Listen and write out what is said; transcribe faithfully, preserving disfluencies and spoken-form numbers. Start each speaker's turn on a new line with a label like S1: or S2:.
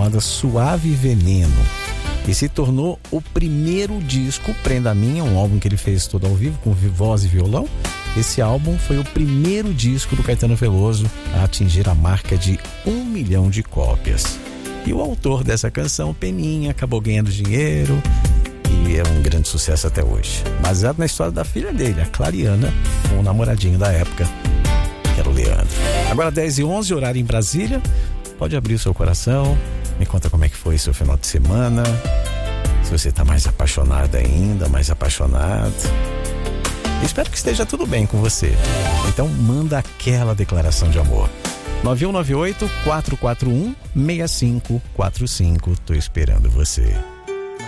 S1: chamada Suave Veneno, e se tornou o primeiro disco, Prenda Minha, um álbum que ele fez todo ao vivo, com voz e violão. Esse álbum foi o primeiro disco do Caetano Veloso a atingir a marca de um milhão de cópias. E o autor dessa canção, Peninha, acabou ganhando dinheiro e é um grande sucesso até hoje. Baseado na história da filha dele, a Clariana, com o namoradinho da época, que era o Leandro. Agora dez e onze, horário em Brasília. Pode abrir o seu coração, me conta como é que foi seu final de semana, se você está mais apaixonada ainda, mais apaixonado. Eu espero que esteja tudo bem com você. Então manda aquela declaração de amor. nove um nove oito, quatro quatro um, seis cinco quatro cinco. Tô esperando você.